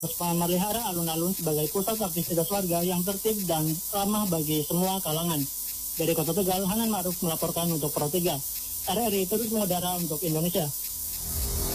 memelihara alun-alun sebagai pusat aktivitas warga yang tertib dan ramah bagi semua kalangan. Dari Kota Tegal, Hanan Ma'ruf melaporkan untuk Pro 3. RRI terus mengudara untuk Indonesia.